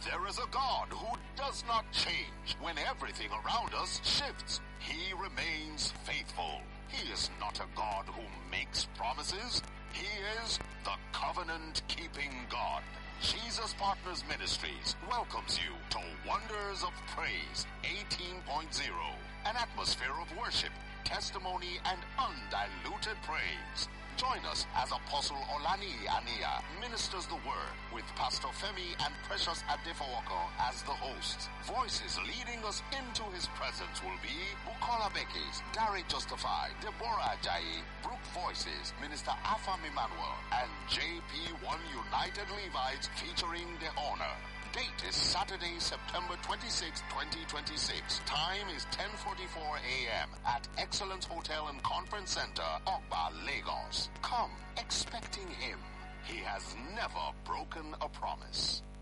There is a God who does not change when everything around us shifts. He remains faithful. He is not a God who makes promises. He is the covenant-keeping God. Jesus Partners Ministries welcomes you to Wonders of Praise 18.0, an atmosphere of worship, testimony, and undiluted praise. Join us as Apostle Olani Ania ministers the word with Pastor Femi and Precious Adefowoko as the hosts. Voices leading us into his presence will be Bukola Bekes, Gary Justified, Deborah Ajayi, Brook Voices, Minister Afam Emmanuel, and JP1 United Levites featuring The Honor. Date is Saturday, September 26, 2026. Time is 10:44 a.m. at Excellence Hotel and Conference Center, Ogba, Lagos. Come expecting him. He has never broken a promise.